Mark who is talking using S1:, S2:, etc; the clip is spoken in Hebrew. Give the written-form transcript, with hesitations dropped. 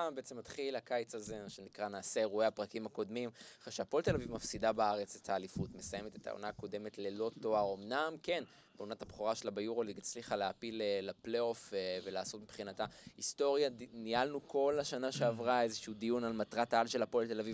S1: ככה בעצם מתחיל הקיץ הזה, שנקרא נעשה אירועי הפרקים הקודמים, אחרי שהפועל תל אביב מפסידה בארץ את האליפות, מסיימת את העונה הקודמת ללא תואר, אמנם כן, בעונת הבכורה שלה ביורוליג הצליחה להפיל לפלייאוף ולעשות מבחינתה היסטוריה. ניהלנו כל השנה שעברה איזשהו דיון על מטרת העל של הפועל תל אביב